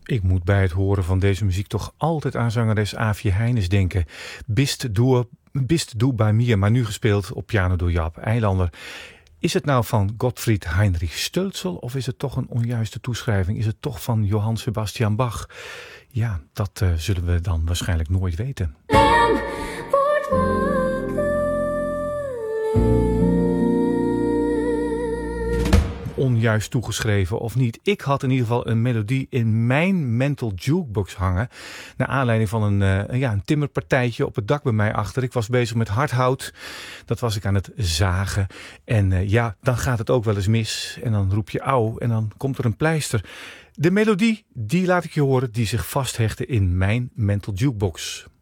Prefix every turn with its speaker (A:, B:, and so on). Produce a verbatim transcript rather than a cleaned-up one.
A: Ik moet bij het horen van deze muziek toch altijd aan zangeres Aafje Heines denken. Bist du, Bist du bei mir, maar nu gespeeld op piano door Jaap Eilander. Is het nou van Gottfried Heinrich Stölzel of is het toch een onjuiste toeschrijving? Is het toch van Johann Sebastian Bach? Ja, dat uh, zullen we dan waarschijnlijk nooit weten. Onjuist toegeschreven of niet. Ik had in ieder geval een melodie in mijn mental jukebox hangen. Naar aanleiding van een, uh, een, ja, een timmerpartijtje op het dak bij mij achter. Ik was bezig met hardhout. Dat was ik aan het zagen. En uh, ja, dan gaat het ook wel eens mis. En dan roep je auw en dan komt er een pleister. De melodie, die laat ik je horen, die zich vasthechtte in mijn mental jukebox.